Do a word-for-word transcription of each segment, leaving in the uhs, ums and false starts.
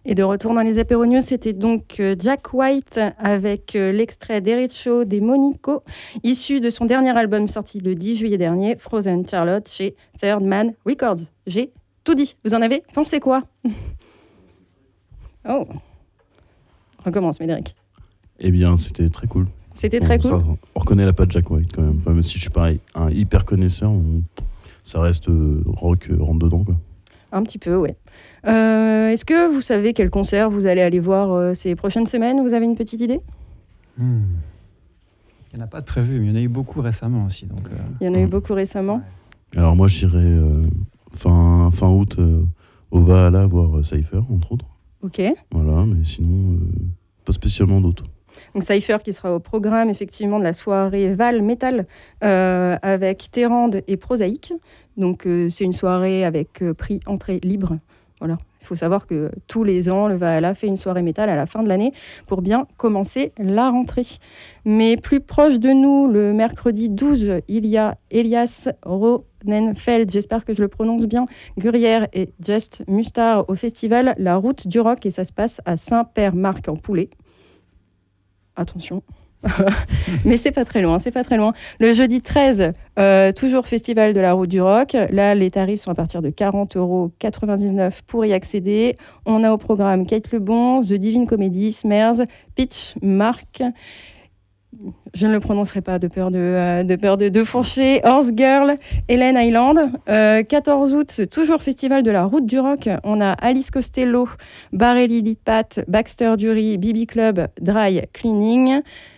Et de retour dans les apéros news, c'était donc Jack White avec l'extrait Derecho de Monico, issu de son dernier album sorti le dix juillet dernier, Frozen Charlotte, chez Third Man Records. J'ai tout dit. Vous en avez pensé quoi? Oh. Recommence, Médéric. Eh bien, c'était très cool. C'était très cool. Ça, on reconnaît la patte Jack White quand même. Enfin, même si je suis pareil, un hyper connaisseur, on... ça reste euh, rock, euh, rentre dedans, quoi. Un petit peu, ouais. Euh, est-ce que vous savez quel concert vous allez aller voir euh, ces prochaines semaines? Vous avez une petite idée? hmm. Il n'y en a pas de prévu, mais il y en a eu beaucoup récemment aussi. Donc, euh... Il y en a eu beaucoup récemment. Ouais. Alors moi, j'irai euh, fin, fin août euh, au Valhalla voir euh, Cypher, entre autres. Ok. Voilà, mais sinon, euh, pas spécialement d'autres. Donc Cypher qui sera au programme effectivement de la soirée Val Metal euh, avec Terrande et Prosaïque. Donc euh, c'est une soirée avec euh, prix entrée libre. Voilà. Il faut savoir que tous les ans, le Valhalla fait une soirée métal à la fin de l'année pour bien commencer la rentrée. Mais plus proche de nous, le mercredi douze, il y a Elias Ronenfeld, j'espère que je le prononce bien, Gurrière et Just Mustar au festival La Route du Rock, et ça se passe à Saint-Père-Marc-en-Poulet. Attention. Mais c'est pas très loin, c'est pas très loin. Le jeudi treize, euh, toujours Festival de la Route du Rock. Là, les tarifs sont à partir de quarante euros quatre-vingt-dix-neuf pour y accéder. On a au programme Kate Lebon, The Divine Comedy, Smers, Pitch, Mark. Je ne le prononcerai pas de peur de, euh, de, peur de, de fourcher. Horse Girl, Helen Island. Euh, quatorze août, toujours Festival de la Route du Rock. On a Alice Costello, Barelli Litpat, Baxter Dury, B B Club, Dry Cleaning.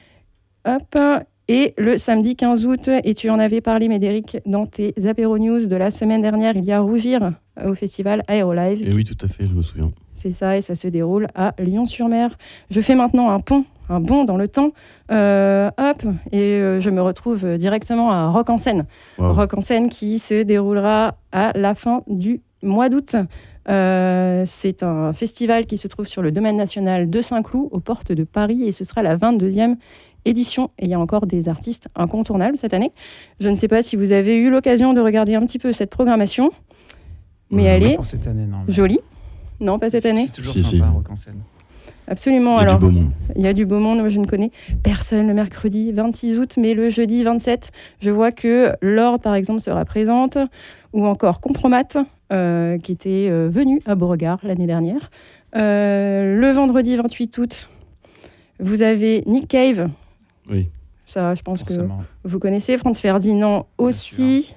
Hop. Et le samedi quinze août, et tu en avais parlé, Médéric, dans tes apéro news de la semaine dernière, il y a Rougir au festival Aérolive. Et oui, tout à fait, je me souviens. C'est ça, et ça se déroule à Lyon-sur-Mer. Je fais maintenant un pont, un bond dans le temps, euh, hop, et euh, je me retrouve directement à Rock en Seine. Wow. Rock en Seine qui se déroulera à la fin du mois d'août. Euh, c'est un festival qui se trouve sur le domaine national de Saint-Cloud, aux portes de Paris, et ce sera la vingt-deuxième édition. Et il y a encore des artistes incontournables cette année. Je ne sais pas si vous avez eu l'occasion de regarder un petit peu cette programmation, mais ouais, elle est cette année, non, mais... jolie. Non, pas cette c'est, année. C'est toujours si, sympa, si. Rock en Seine. Absolument. Il y a Alors, du beau monde. Il y a du beau monde. Moi, je ne connais personne le mercredi vingt-six août, mais le jeudi vingt-sept, je vois que Lorde, par exemple, sera présente, ou encore Compromat, euh, qui était euh, venu à Beauregard l'année dernière. Euh, le vendredi vingt-huit août, vous avez Nick Cave. Oui. Ça, je pense Forcément. que vous connaissez. Franz Ferdinand aussi.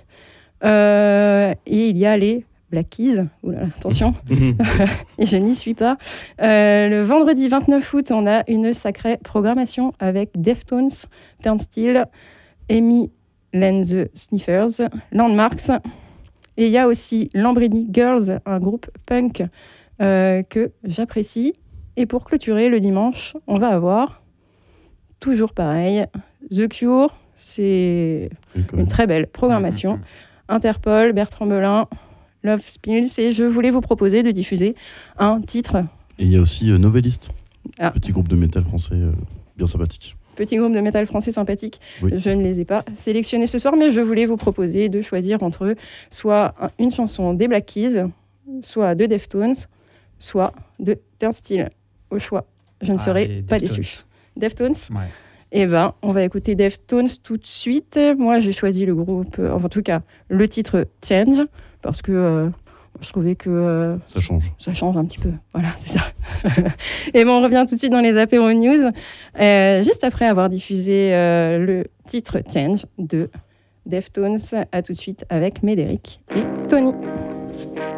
Euh, et il y a les Black Keys. Oula, attention. Et je n'y suis pas. Euh, le vendredi vingt-neuf août, on a une sacrée programmation avec Deftones, Turnstile, Amy and the Sniffers, Landmarks. Et il y a aussi Lambrini Girls, un groupe punk euh, que j'apprécie. Et pour clôturer le dimanche, on va avoir, toujours pareil, The Cure. C'est une très belle programmation. Interpol, Bertrand Belin, Love Spills. Et je voulais vous proposer de diffuser un titre. Et il y a aussi euh, Novelliste, ah. petit groupe de métal français euh, bien sympathique. Petit groupe de métal français sympathique. Oui. Je ne les ai pas sélectionnés ce soir, mais je voulais vous proposer de choisir entre eux soit une chanson des Black Keys, soit de Deftones, soit de Turnstile. Au choix, je ne ah, serai pas Deftones. déçue. Deftones. Ouais. Eh ben, on va écouter Deftones tout de suite. Moi, j'ai choisi le groupe, euh, en tout cas, le titre Change, parce que euh, je trouvais que... Euh, ça change. Ça change un petit peu. Voilà, c'est ça. Et bon, on revient tout de suite dans les apéros news, euh, juste après avoir diffusé euh, le titre Change de Deftones. À tout de suite avec Médéric et Tony.